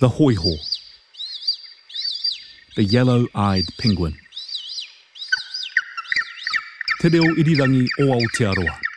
The hoiho, the yellow-eyed penguin. Te reo irirangi o Aotearoa.